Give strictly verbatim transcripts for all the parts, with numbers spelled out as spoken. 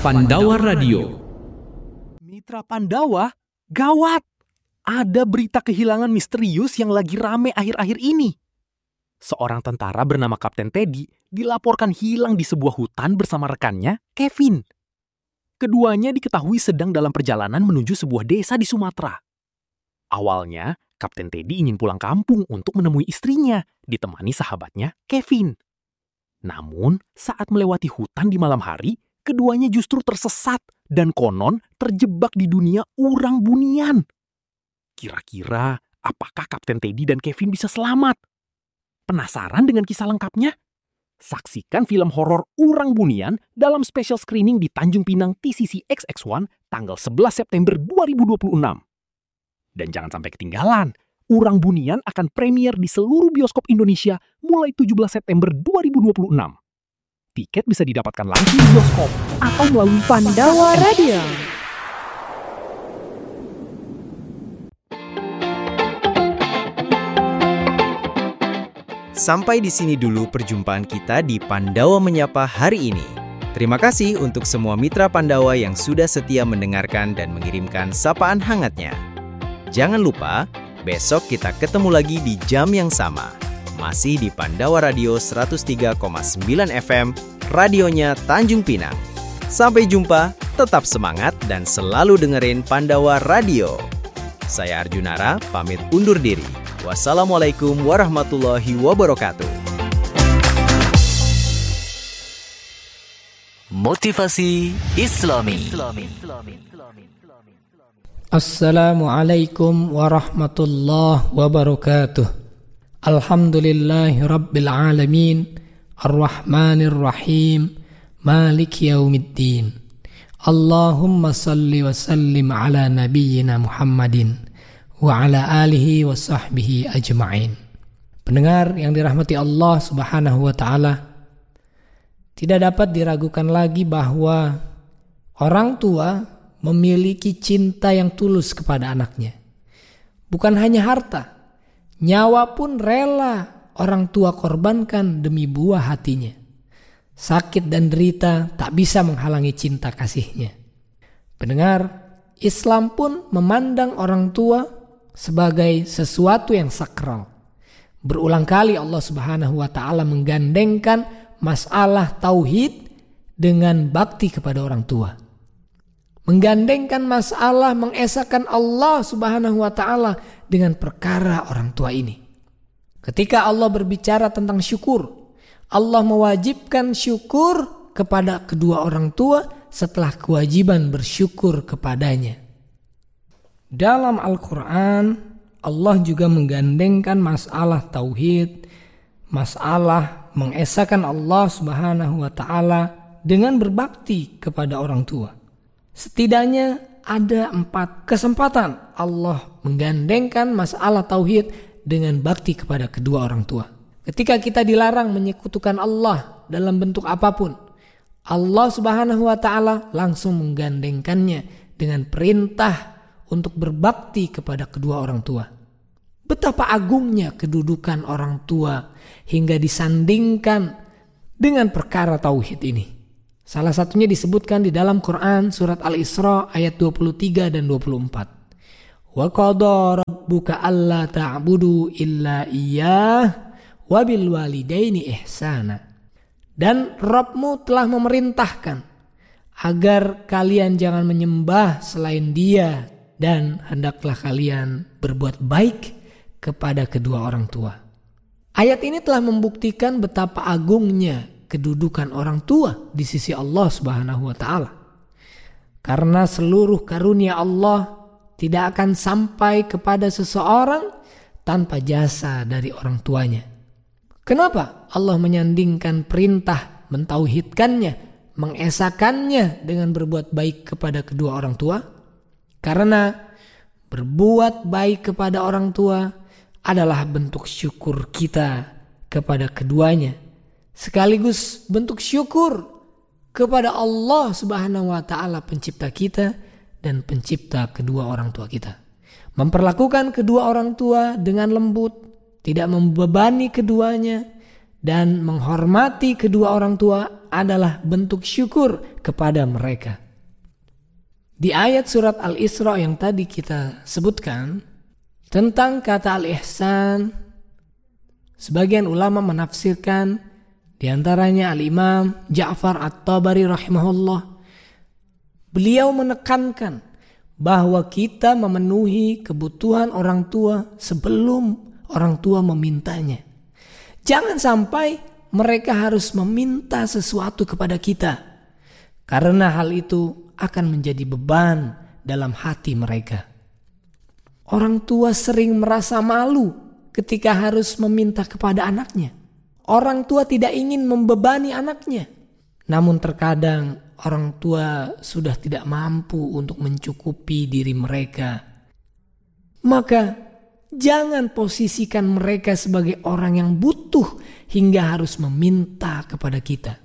Pandawa Radio. Mitra Pandawa, gawat! Ada berita kehilangan misterius yang lagi rame akhir-akhir ini. Seorang tentara bernama Kapten Teddy dilaporkan hilang di sebuah hutan bersama rekannya, Kevin. Keduanya diketahui sedang dalam perjalanan menuju sebuah desa di Sumatera. Awalnya, Kapten Teddy ingin pulang kampung untuk menemui istrinya, ditemani sahabatnya, Kevin. Namun, saat melewati hutan di malam hari, keduanya justru tersesat dan konon terjebak di dunia urang-bunian. Kira-kira apakah Kapten Teddy dan Kevin bisa selamat? Penasaran dengan kisah lengkapnya? Saksikan film horor Urang-Bunian dalam special screening di Tanjung Pinang T C C X X satu tanggal sebelas September dua ribu dua puluh enam. Dan jangan sampai ketinggalan, Urang-Bunian akan premier di seluruh bioskop Indonesia mulai tujuh belas September dua ribu dua puluh enam. Tiket bisa didapatkan langsung di bioskop atau melalui Pandawa Radio. Sampai di sini dulu perjumpaan kita di Pandawa Menyapa hari ini. Terima kasih untuk semua mitra Pandawa yang sudah setia mendengarkan dan mengirimkan sapaan hangatnya. Jangan lupa, besok kita ketemu lagi di jam yang sama. Masih di Pandawa Radio seratus tiga koma sembilan F M, radionya Tanjung Pinang. Sampai jumpa, tetap semangat dan selalu dengerin Pandawa Radio. Saya Arjunara, pamit undur diri. Wassalamualaikum warahmatullahi wabarakatuh. Motivasi Islami. Assalamualaikum warahmatullahi wabarakatuh. Alhamdulillahi rabbil alamin, ar-rahmanir rahim, maliki yaumiddin. Allahumma salli wa sallim ala nabiyyina Muhammadin wa ala alihi wa sahbihi ajma'in. Pendengar yang dirahmati Allah Subhanahu wa ta'ala, tidak dapat diragukan lagi bahwa orang tua memiliki cinta yang tulus kepada anaknya. Bukan hanya harta, nyawa pun rela orang tua korbankan demi buah hatinya. Sakit dan derita tak bisa menghalangi cinta kasihnya. Pendengar, Islam pun memandang orang tua sebagai sesuatu yang sakral. Berulang kali Allah Subhanahu wa ta'ala menggandengkan masalah tauhid dengan bakti kepada orang tua. Menggandengkan masalah mengesahkan Allah Subhanahu wa ta'ala dengan perkara orang tua ini. Ketika Allah berbicara tentang syukur, Allah mewajibkan syukur kepada kedua orang tua setelah kewajiban bersyukur kepadanya. Dalam Al-Quran, Allah juga menggandengkan masalah tauhid, masalah mengesahkan Allah Subhanahu wa ta'ala dengan berbakti kepada orang tua. Setidaknya ada empat kesempatan Allah menggandengkan masalah tauhid dengan bakti kepada kedua orang tua. Ketika kita dilarang menyekutukan Allah dalam bentuk apapun, Allah Subhanahu wa ta'ala langsung menggandengkannya dengan perintah untuk berbakti kepada kedua orang tua. Betapa agungnya kedudukan orang tua hingga disandingkan dengan perkara tauhid ini. Salah satunya disebutkan di dalam Quran surat Al-Isra ayat dua puluh tiga dan dua puluh empat. Wa qada rabbuka alla ta'budu illa iyyah wa bil walidaini ihsana. Dan Rabbmu telah memerintahkan agar kalian jangan menyembah selain Dia dan hendaklah kalian berbuat baik kepada kedua orang tua. Ayat ini telah membuktikan betapa agungnya kedudukan orang tua di sisi Allah Subhanahu wa ta'ala. Karena seluruh karunia Allah tidak akan sampai kepada seseorang tanpa jasa dari orang tuanya. Kenapa Allah menyandingkan perintah mentauhidkannya, mengesahkannya dengan berbuat baik kepada kedua orang tua? Karena berbuat baik kepada orang tua adalah bentuk syukur kita kepada keduanya, sekaligus bentuk syukur kepada Allah Subhanahu wa ta'ala pencipta kita dan pencipta kedua orang tua kita. Memperlakukan kedua orang tua dengan lembut, tidak membebani keduanya, dan menghormati kedua orang tua adalah bentuk syukur kepada mereka. Di ayat surat Al-Isra yang tadi kita sebutkan tentang kata al-ihsan, sebagian ulama menafsirkan, di antaranya Al-Imam Ja'far At-Tabari rahimahullah, beliau menekankan bahwa kita memenuhi kebutuhan orang tua sebelum orang tua memintanya. Jangan sampai mereka harus meminta sesuatu kepada kita, karena hal itu akan menjadi beban dalam hati mereka. Orang tua sering merasa malu ketika harus meminta kepada anaknya. Orang tua tidak ingin membebani anaknya, namun terkadang orang tua sudah tidak mampu untuk mencukupi diri mereka. Maka jangan posisikan mereka sebagai orang yang butuh hingga harus meminta kepada kita.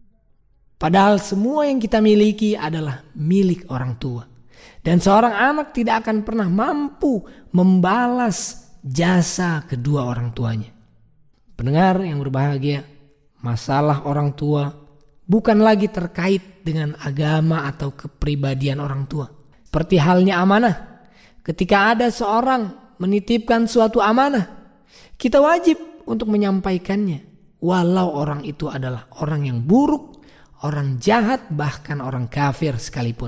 Padahal semua yang kita miliki adalah milik orang tua. Dan seorang anak tidak akan pernah mampu membalas jasa kedua orang tuanya. Pendengar yang berbahagia, masalah orang tua bukan lagi terkait dengan agama atau kepribadian orang tua. Seperti halnya amanah. Ketika ada seorang menitipkan suatu amanah, kita wajib untuk menyampaikannya. Walau orang itu adalah orang yang buruk, orang jahat, bahkan orang kafir sekalipun.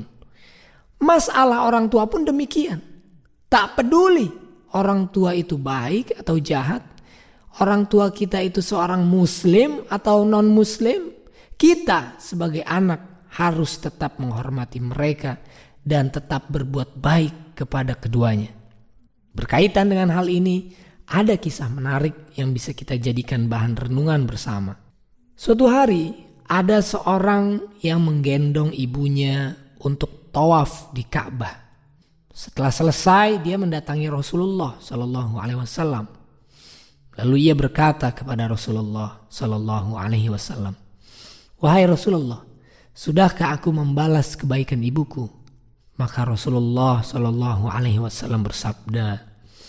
Masalah orang tua pun demikian. Tak peduli orang tua itu baik atau jahat, orang tua kita itu seorang muslim atau non-muslim, kita sebagai anak harus tetap menghormati mereka dan tetap berbuat baik kepada keduanya. Berkaitan dengan hal ini, ada kisah menarik yang bisa kita jadikan bahan renungan bersama. Suatu hari, ada seorang yang menggendong ibunya untuk tawaf di Ka'bah. Setelah selesai, dia mendatangi Rasulullah Sallallahu Alaihi Wasallam. Lalu ia berkata kepada Rasulullah Sallallahu Alaihi Wasallam, "Wahai Rasulullah, sudahkah aku membalas kebaikan ibuku?" Maka Rasulullah Sallallahu Alaihi Wasallam bersabda,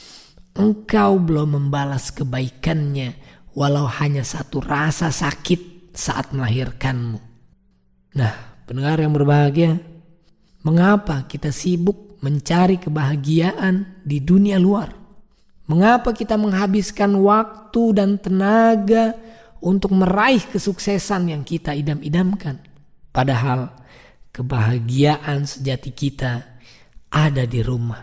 "Engkau belum membalas kebaikannya walau hanya satu rasa sakit saat melahirkanmu." Nah, pendengar yang berbahagia, mengapa kita sibuk mencari kebahagiaan di dunia luar? Mengapa kita menghabiskan waktu dan tenaga untuk meraih kesuksesan yang kita idam-idamkan? Padahal kebahagiaan sejati kita ada di rumah,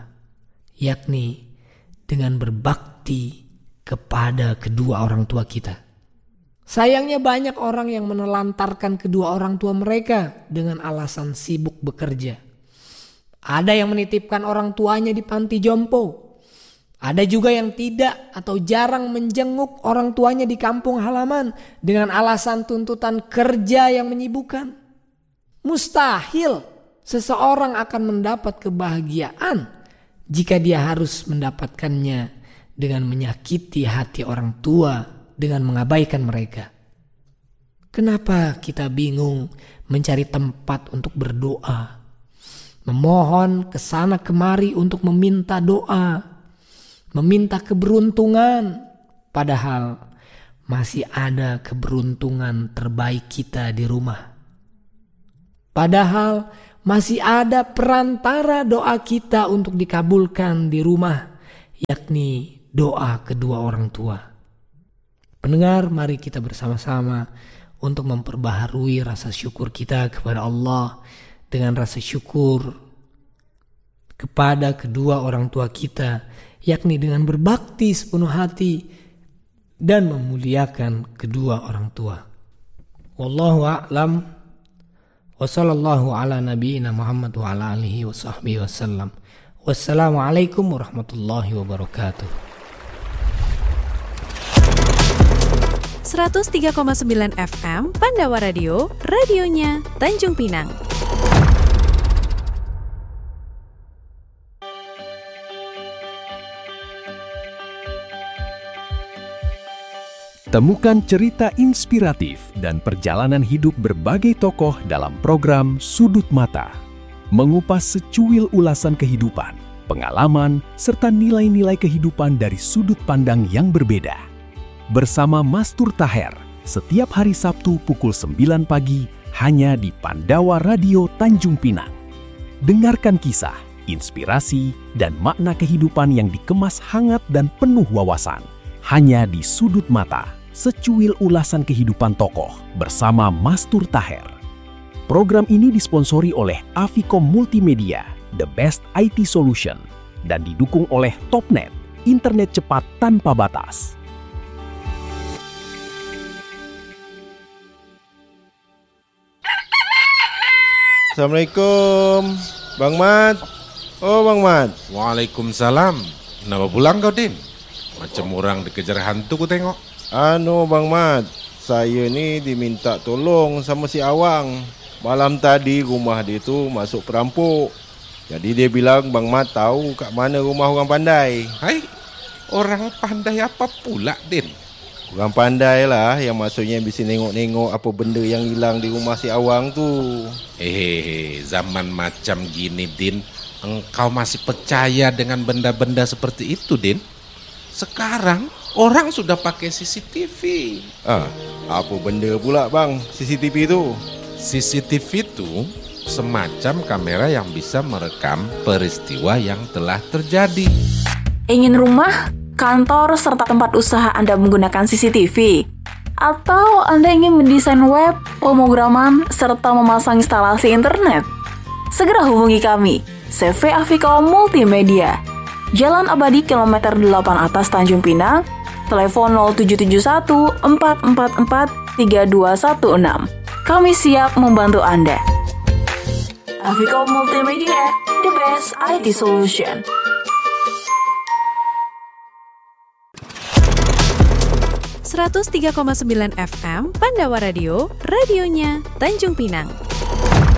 yakni dengan berbakti kepada kedua orang tua kita. Sayangnya banyak orang yang menelantarkan kedua orang tua mereka dengan alasan sibuk bekerja. Ada yang menitipkan orang tuanya di panti jompo. Ada juga yang tidak atau jarang menjenguk orang tuanya di kampung halaman dengan alasan tuntutan kerja yang menyibukkan. Mustahil seseorang akan mendapat kebahagiaan jika dia harus mendapatkannya dengan menyakiti hati orang tua dengan mengabaikan mereka. Kenapa kita bingung mencari tempat untuk berdoa, memohon kesana kemari untuk meminta doa, meminta keberuntungan, padahal masih ada keberuntungan terbaik kita di rumah. Padahal masih ada perantara doa kita untuk dikabulkan di rumah, yakni doa kedua orang tua. Pendengar, mari kita bersama-sama untuk memperbaharui rasa syukur kita kepada Allah dengan rasa syukur kepada kedua orang tua kita, yakni dengan berbakti sepenuh hati dan memuliakan kedua orang tua. Wallahu a'lam. Wa sallallahu ala nabiyyina Muhammad wa ala alihi wa sahbihi wasallam. Wassalamualaikum warahmatullahi wabarakatuh. seratus tiga koma sembilan F M Pandawa Radio, radionya Tanjung Pinang. Temukan cerita inspiratif dan perjalanan hidup berbagai tokoh dalam program Sudut Mata. Mengupas secuil ulasan kehidupan, pengalaman, serta nilai-nilai kehidupan dari sudut pandang yang berbeda. Bersama Mastur Taher, setiap hari Sabtu pukul sembilan pagi hanya di Pandawa Radio Tanjung Pinang. Dengarkan kisah, inspirasi, dan makna kehidupan yang dikemas hangat dan penuh wawasan. Hanya di Sudut Mata, secuil ulasan kehidupan tokoh bersama Mastur Taher. Program ini disponsori oleh Avicom Multimedia, the best I T solution, dan didukung oleh Topnet, internet cepat tanpa batas. Assalamualaikum, Bang Mat. Oh, Bang Mat. Waalaikumsalam. Kenapa pulang kau, Din? Macam orang dikejar hantu ku tengok. Anu, Bang Mat, saya ni diminta tolong sama si Awang. Malam tadi rumah dia tu masuk perampok. Jadi dia bilang Bang Mat tahu kat mana rumah orang pandai. Hai, orang pandai apa pula, Din? Orang pandai lah yang maksudnya bisa nengok-nengok apa benda yang hilang di rumah si Awang tu. Hehehe, zaman macam gini, Din, engkau masih percaya dengan benda-benda seperti itu, Din? Sekarang orang sudah pakai C C T V. Ah, apa benda pula bang C C T V tu? C C T V itu semacam kamera yang bisa merekam peristiwa yang telah terjadi. Ingin rumah, kantor, serta tempat usaha Anda menggunakan C C T V? Atau Anda ingin mendesain web, pemrograman, serta memasang instalasi internet? Segera hubungi kami, C V Avicom Multimedia, Jalan Abadi kilometer delapan atas Tanjung Pinang, telepon nol tujuh tujuh satu empat empat empat tiga dua satu enam. Kami siap membantu Anda. Avicom Multimedia, the best I T solution. seratus tiga koma sembilan F M Pandawa Radio, radionya Tanjung Pinang.